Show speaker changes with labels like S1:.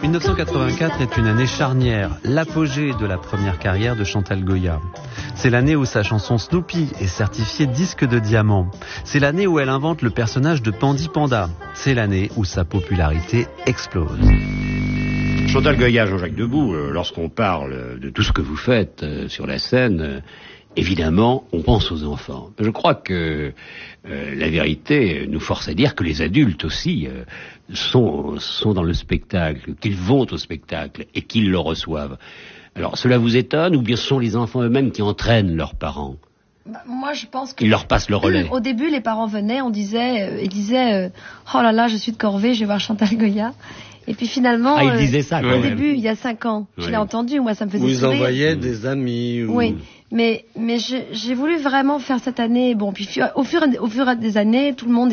S1: 1984 est une année charnière, l'apogée de la première carrière de Chantal Goya. C'est l'année où sa chanson Snoopy est certifiée disque de diamant. C'est l'année où elle invente le personnage de Pandi Panda. C'est l'année où sa popularité explose.
S2: Chantal Goya, Jean-Jacques Debout, lorsqu'on parle de tout ce que vous faites sur la scène, évidemment, on pense aux enfants. Je crois que la vérité nous force à dire que les adultes aussi sont dans le spectacle, qu'ils vont au spectacle et qu'ils le reçoivent. Alors, cela vous étonne ou bien ce sont les enfants eux-mêmes qui entraînent leurs parents ?
S3: Moi, je pense que...
S2: Ils leur passent le relais.
S3: Au début, les parents venaient, ils disaient oh là là, je suis de Corvée, je vais voir Chantal Goya. Et puis finalement,
S2: ils disaient ça,
S3: au début, il y a 5 ans, je l'ai entendu, moi ça me faisait sourire.
S4: Vous envoyez des amis ou...
S3: Oui, mais j'ai voulu vraiment faire cette année, bon, puis au fur et des années, tout le monde